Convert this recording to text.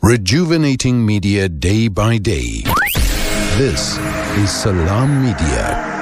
rejuvenating media day by day. This is Salam Media.